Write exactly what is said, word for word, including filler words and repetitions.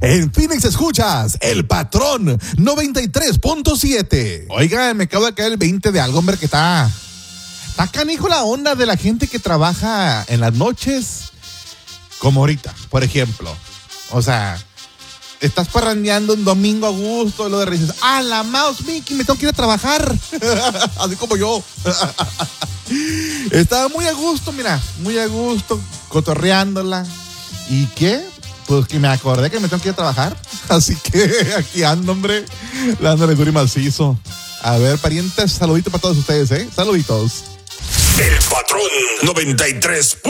En Phoenix escuchas El Patrón noventa y tres punto siete. Oigan, me acabo de caer el veinte de algo, hombre, que está... Está canijo la onda de la gente que trabaja en las noches, como ahorita, por ejemplo. O sea, estás parrandeando un domingo a gusto, y lo de dices, ah, la mouse, Mickey, me tengo que ir a trabajar. Así como yo. Estaba muy a gusto, mira, muy a gusto, cotorreándola. ¿Y qué? Pues que me acordé que me tengo que ir a trabajar. Así que aquí ando, hombre, dándole duro y macizo. A ver, parientes, saluditos para todos ustedes, ¿eh? Saluditos. El Patrón noventa y tres.